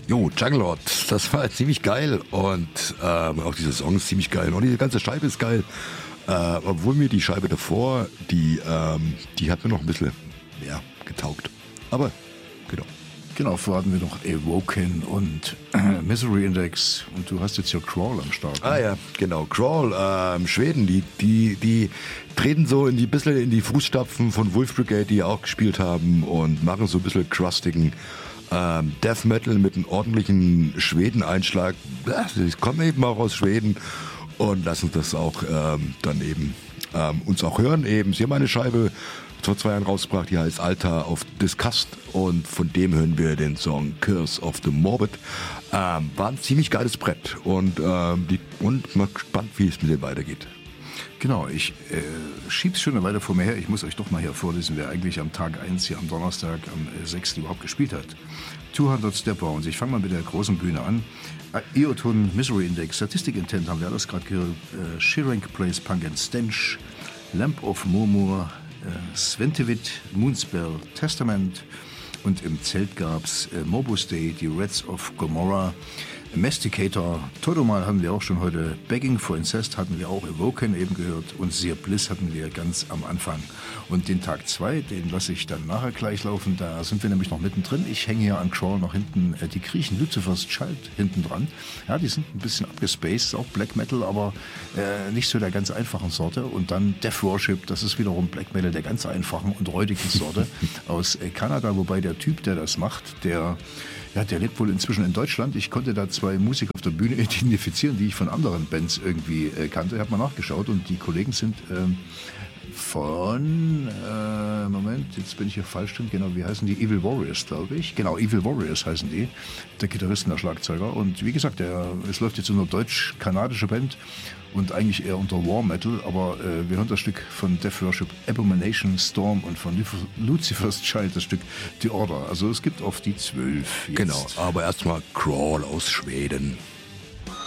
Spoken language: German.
Jo, Juggernaut, das war ziemlich geil und auch dieser Song ist ziemlich geil und die ganze Scheibe ist geil. Obwohl mir die Scheibe davor, die hat mir noch ein bisschen mehr getaugt. Aber genau. Genau, vorher hatten wir noch Awoken und Misery Index und du hast jetzt hier Crawl am Start. Ah ja, genau. Crawl, Schweden, die treten so bisschen in die Fußstapfen von Wolf Brigade, die ja auch gespielt haben und machen so ein bisschen crustigen Death Metal mit einem ordentlichen Schweden-Einschlag. Die kommen eben auch aus Schweden und lassen das auch dann eben uns auch hören. Eben, sie haben eine Scheibe vor 2 Jahren rausgebracht, die heißt Altar of Disgust und von dem hören wir den Song Curse of the Morbid. War ein ziemlich geiles Brett und mal gespannt, wie es mit dem weitergeht. Genau, ich schieb's schon eine Weile vor mir her. Ich muss euch doch mal hier vorlesen, wer eigentlich am Tag 1 hier am Donnerstag, am 6. überhaupt gespielt hat. 200 Step Rounds. Ich fange mal mit der großen Bühne an. Eoton, Misery Index, Statistic Intent haben wir alles gerade gehört. Shirink Plays Punk and Stench, Lamp of Murmur, Sventevit, Moonspell, Testament und im Zelt gab's Mobus Day, die Reds of Gomorrah, Masticator, Todomal hatten wir auch schon heute, Begging for Incest hatten wir auch, Awoken eben gehört und Seer Bliss hatten wir ganz am Anfang. Und den Tag 2, den lasse ich dann nachher gleich laufen, da sind wir nämlich noch mittendrin. Ich hänge hier an Crawl noch hinten, die Griechen, Lucifer's Child hinten dran. Ja, die sind ein bisschen abgespaced, auch Black Metal, aber nicht so der ganz einfachen Sorte. Und dann Death Worship, das ist wiederum Black Metal der ganz einfachen und räudigen Sorte aus Kanada, wobei der Typ, der das macht, der lebt wohl inzwischen in Deutschland. Ich konnte da 2 Musiker auf der Bühne identifizieren, die ich von anderen Bands irgendwie kannte. Ich habe mal nachgeschaut und die Kollegen sind von, Moment, jetzt bin ich hier falsch drin, genau, wie heißen die? Evil Warriors, glaube ich. Genau, Evil Warriors heißen die, der Gitarrist und der Schlagzeuger. Und wie gesagt, es läuft jetzt unter deutsch-kanadische Band und eigentlich eher unter War Metal, aber wir hören das Stück von Death Worship Abomination Storm und von Lucifer's Child das Stück The Order. Also es gibt auf die 12 jetzt. Genau, aber erstmal Crawl aus Schweden.